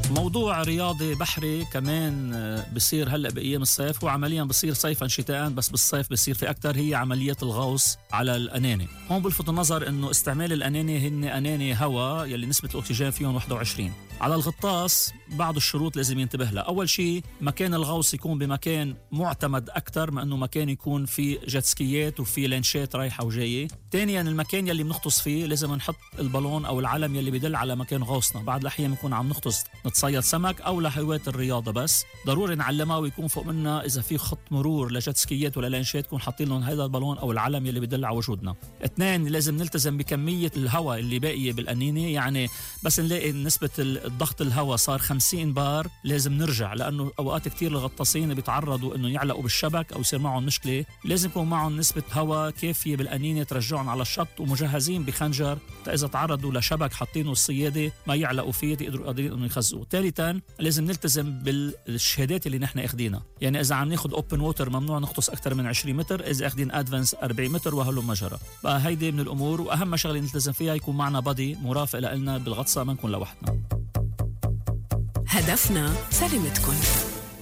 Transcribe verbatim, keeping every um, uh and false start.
موضوع رياضي بحري كمان بصير هلأ بأيام الصيف، هو عمليا بصير صيفا شتاء، بس بالصيف بصير في أكتر، هي عملية الغوص على الأناني. هون بلفت النظر إنه استعمال الأناني هن أناني هواء يلي نسبة الأكسجين فيهم واحد وعشرين. على الغطاس بعض الشروط لازم ينتبه لها. أول شيء مكان الغوص يكون بمكان معتمد أكتر ما أنه مكان يكون في جتسكيات وفي لانشات رايحة وجاية. ثانيا المكان يلي بنغطس فيه لازم نحط البالون أو العلم يلي بدل على مكان غوصنا. بعض الأحيان بنكون عم نغطس نتصيد سمك أو لهواة الرياضة، بس ضروري نعلمها ويكون فوق منا إذا في خط مرور لجتسكيات ولا لانشات يكون حاطين لهم هذا البالون أو العلم يلي بدل على وجودنا. اثنين لازم نلتزم بكمية الهواء اللي باقية بالأنينة، يعني بس نلاقي نسبة الضغط الهواء صار خمسين بار لازم نرجع، لأنه أوقات كتير الغطاسين بيتعرضوا إنه يعلقوا بالشبك أو يصير معهم مشكلة. لازم يكون معهم نسبة هواء كافية بالأنينة ترجعهم على الشط ومجهزين بخنجر إذا تعرضوا لشبك حاطينه الصيادة ما يعلقوا فيه يقدروا قادرين إنه يخزقوا. ثالثا لازم نلتزم بالشهادات اللي نحن أخدينها، يعني إذا عم ناخد أوبن ووتر ممنوع نغطس أكثر من عشرين متر، إذا أخدين أدفانس أربعين متر وهلو مجرى. بقى هيدي من الأمور، وأهم شغلة نلتزم فيها يكون معنا بادي مرافق لنا بالغطسة، ما نكون لوحدنا. هدفنا سلامتكم.